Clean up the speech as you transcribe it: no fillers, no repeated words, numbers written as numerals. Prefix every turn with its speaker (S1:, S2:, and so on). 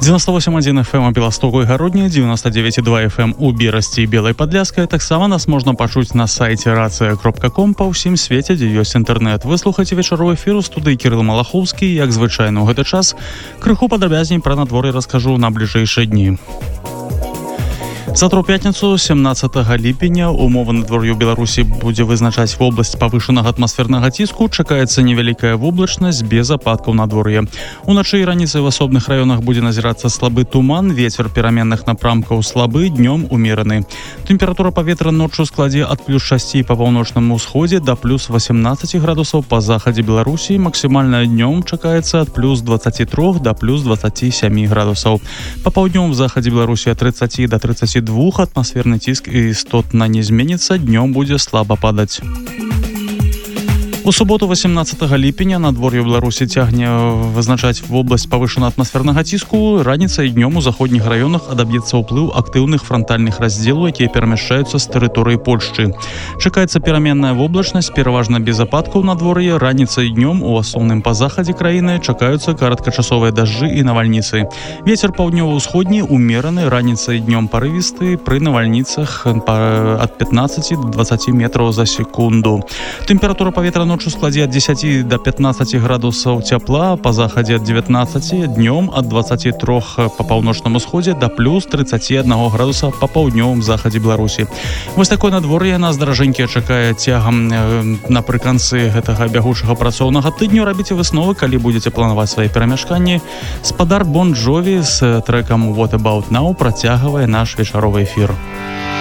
S1: 98,1 FM у Беластоку і Гародні, 99,2 FM у Берасці і Белай Падляскай. Таксама нас можна пачуць на сайце racia.com па ўсім свеце, дзе ёсць інтэрнэт. Вы слухаеце вечаровы эфір у студыі Кірыл Малахоўскі. Як звычайна ў гэты час, крыху падрабязней пра надвор'е раскажу на бліжэйшыя дні. Завтра ў пятніцу, 17 ліпеня, умова надвор'я ў Беларусі будзе вызначаць вобласць павышанага атмасфернага ціску. Чакаецца невялікая воблачнасць без ападкаў надвор'я. Уначы і раніцай в асобных раёнах будзе назірацца слабы туман, вецер пераменных напрамкаў слабы, днём умераны. Тэмпература паветра ноччу складзе ад плюс 6 па паўночнаму ўсходзе да плюс 18 градусаў па захадзе Беларусі. Максімальна днём чакаецца ад плюс 23 да плюс 27 градусаў. Па паўднёвым захадзе Беларусі ад 30 да 32 атмасферны ціск істотна не зменіцца, днём будзе слаба падаць. У суботу 18 ліпеня надвор'е ў Беларусі цягне вызначаць вобласць павышанага атмасфернага ціску. Раніцай і днём у заходніх раёнах адаб'ецца ўплыў актыўных франтальных раздзелаў, якія перамяшчаюцца з тэрыторыі Польшчы. Чакаецца пераменная воблачнасць, пераважна без ападкаў надвор'я. Раніцай і днём у асноўным па захадзе краіны чакаюцца кароткачасовыя дажджы і навальніцы. Вецер паўднёва-ўсходні умераны, раніцай і днём парывісты, пры навальніцах ад 15 до 20 метраў за секунду. Тэмпература паветра ноччу складзе ад 10 до 15 градусаў цяпла, па захадзе ад 19, днём ад 23 па паўночным усходзе да плюс 31 градуса па паўднёвым захадзе Беларусі. Вось такое надвор'е нас, даражэнькія, чакае цягам напрыканцы гэтага бягучага працоўнага тыдню. Рабіце высновы, калі будзеце планаваць свае перамяшканні. Спадар Бон Джові з трэкам What About Now працягвае наш вечаровы эфір.